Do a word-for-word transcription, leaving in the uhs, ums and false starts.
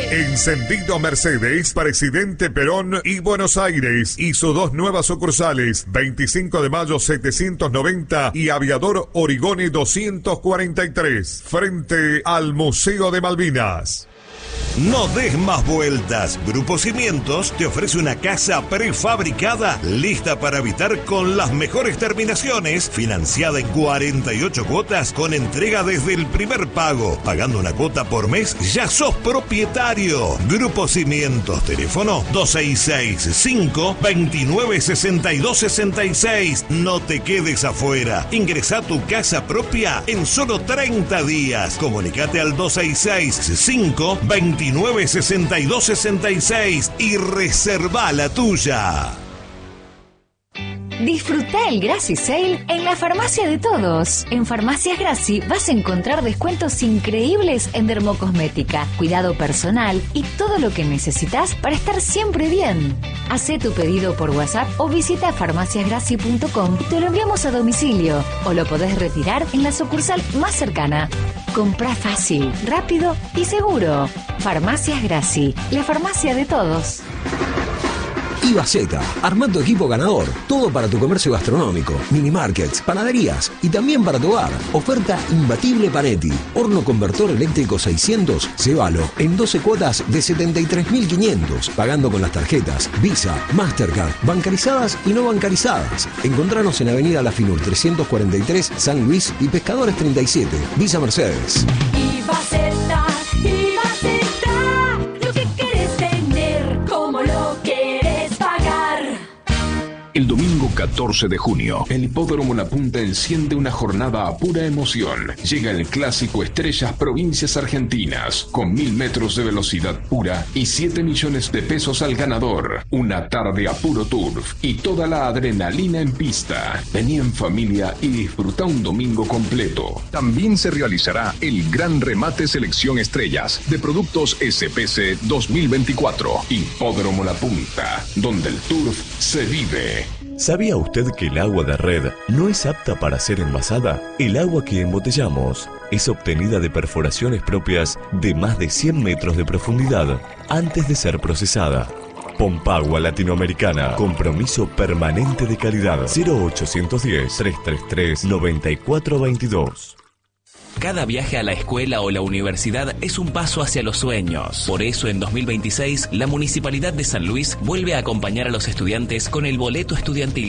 Encendido Mercedes, Presidente Perón y Buenos Aires, y sus dos nuevas sucursales, veinticinco de mayo setecientos noventa y Aviador Origone doscientos cuarenta y tres, frente al Museo de Malvinas. No des más vueltas. Grupo Cimientos te ofrece una casa prefabricada, lista para habitar con las mejores terminaciones, financiada en cuarenta y ocho cuotas con entrega desde el primer pago. Pagando una cuota por mes, ya sos propietario. Grupo Cimientos, teléfono dos seis seis, cinco, dos nueve, seis dos seis seis. No te quedes afuera. Ingresa a tu casa propia en solo treinta días. Comunicate al dos seis seis, cinco, dos nueve, seis dos seis seis y reserva la tuya. Disfruta el Graci Sale en la farmacia de todos. En Farmacias Graci vas a encontrar descuentos increíbles en dermocosmética, cuidado personal y todo lo que necesitas para estar siempre bien. Hacé tu pedido por WhatsApp o visita farmacias graci punto com y te lo enviamos a domicilio, o lo podés retirar en la sucursal más cercana. Comprá fácil, rápido y seguro. Farmacias Graci, la farmacia de todos. Ibaceta, armando equipo ganador. Todo para tu comercio gastronómico, mini markets, panaderías y también para tu hogar. Oferta imbatible Panetti. Horno convertor eléctrico seiscientos, llévalo en doce cuotas de setenta y tres mil quinientos, pagando con las tarjetas Visa, Mastercard, bancarizadas y no bancarizadas. Encontranos en Avenida La Finur trescientos cuarenta y tres, San Luis y Pescadores treinta y siete, Villa Mercedes. Ibaceta, Ibaceta, lo que querés tener, como lo querés pagar. El domingo catorce de junio, el Hipódromo La Punta enciende una jornada a pura emoción. Llega el clásico Estrellas Provincias Argentinas, con mil metros de velocidad pura y siete millones de pesos al ganador. Una tarde a puro turf y toda la adrenalina en pista. Vení en familia y disfruta un domingo completo. También se realizará el Gran Remate Selección Estrellas de Productos S P C dos mil veinticuatro. Hipódromo La Punta, donde el turf se vive. ¿Sabía usted que el agua de red no es apta para ser envasada? El agua que embotellamos es obtenida de perforaciones propias de más de cien metros de profundidad antes de ser procesada. Pompagua Latinoamericana, compromiso permanente de calidad. Cero ochocientos diez, trescientos treinta y tres, noventa y cuatro veintidós. Cada viaje a la escuela o la universidad es un paso hacia los sueños. Por eso, en dos mil veintiséis, la Municipalidad de San Luis vuelve a acompañar a los estudiantes con el boleto estudiantil.